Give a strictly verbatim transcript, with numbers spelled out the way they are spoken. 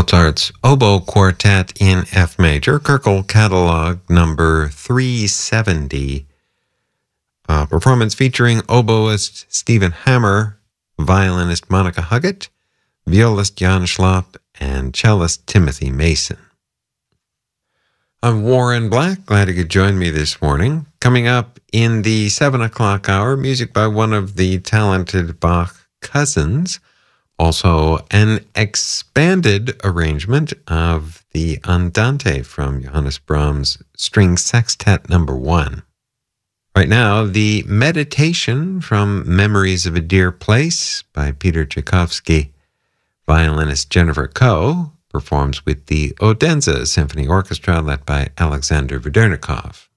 Mozart's Oboe Quartet in F major, Köchel Catalog number three seventy. A performance featuring oboist Stephen Hammer, violinist Monica Huggett, violist Jan Schlapp, and cellist Timothy Mason. I'm Warren Black. Glad you could join me this morning. Coming up in the seven o'clock hour, music by one of the talented Bach cousins. Also, an expanded arrangement of the Andante from Johannes Brahms' String Sextet number one. Right now, the Meditation from Memories of a Dear Place by Peter Tchaikovsky. Violinist Jennifer Koh performs with the Odense Symphony Orchestra led by Alexander Vedernikov.